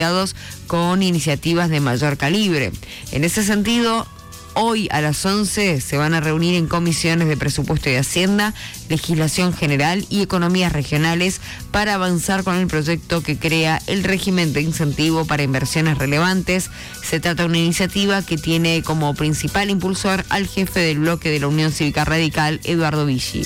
con iniciativas de mayor calibre. En ese sentido, hoy a las 11 se van a reunir en comisiones de Presupuesto y Hacienda, Legislación General y Economías Regionales para avanzar con el proyecto que crea el régimen de incentivo para inversiones relevantes. Se trata de una iniciativa que tiene como principal impulsor al jefe del bloque de la Unión Cívica Radical, Eduardo Vichy.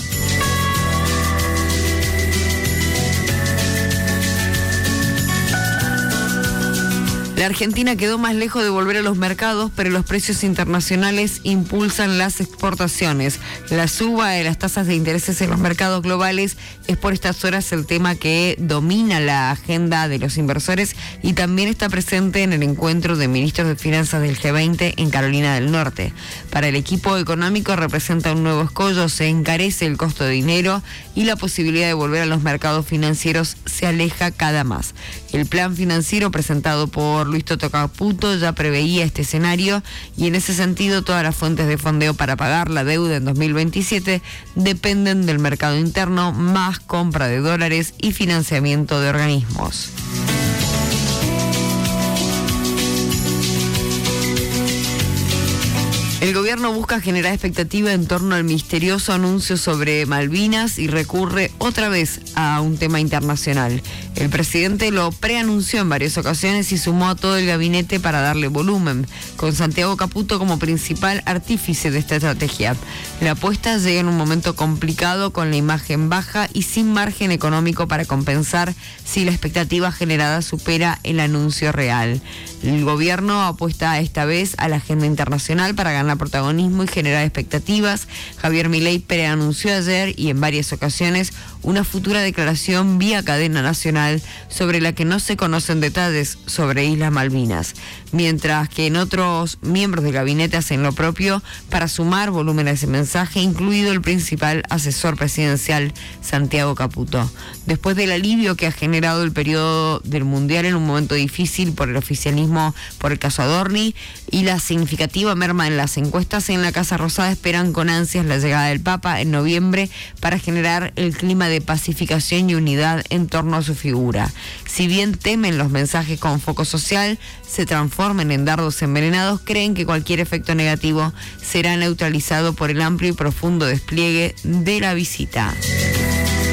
La Argentina quedó más lejos de volver a los mercados, pero los precios internacionales impulsan las exportaciones. La suba de las tasas de intereses en los mercados globales es por estas horas el tema que domina la agenda de los inversores y también está presente en el encuentro de ministros de finanzas del G20 en Carolina del Norte. Para el equipo económico representa un nuevo escollo, se encarece el costo de dinero y la posibilidad de volver a los mercados financieros se aleja cada más. El plan financiero presentado por Luis Toto Caputo ya preveía este escenario y en ese sentido todas las fuentes de fondeo para pagar la deuda en 2027 dependen del mercado interno, más compra de dólares y financiamiento de organismos. El gobierno busca generar expectativa en torno al misterioso anuncio sobre Malvinas y recurre otra vez a un tema internacional. El presidente lo preanunció en varias ocasiones y sumó a todo el gabinete para darle volumen, con Santiago Caputo como principal artífice de esta estrategia. La apuesta llega en un momento complicado, con la imagen baja y sin margen económico para compensar si la expectativa generada supera el anuncio real. El gobierno apuesta esta vez a la agenda internacional para ganar protagonismo y generar expectativas. Javier Milei preanunció ayer y en varias ocasiones una futura declaración vía cadena nacional sobre la que no se conocen detalles sobre Islas Malvinas, mientras que en otros miembros del gabinete hacen lo propio para sumar volumen a ese mensaje, incluido el principal asesor presidencial, Santiago Caputo. Después del alivio que ha generado el periodo del Mundial en un momento difícil por el oficialismo, por el caso Adorni, y la significativa merma en las encuestas, en la Casa Rosada esperan con ansias la llegada del Papa en noviembre para generar el clima de pacificación y unidad en torno a su figura. Si bien temen los mensajes con foco social se transformen en dardos envenenados, creen que cualquier efecto negativo será neutralizado por el amplio y profundo despliegue de la visita.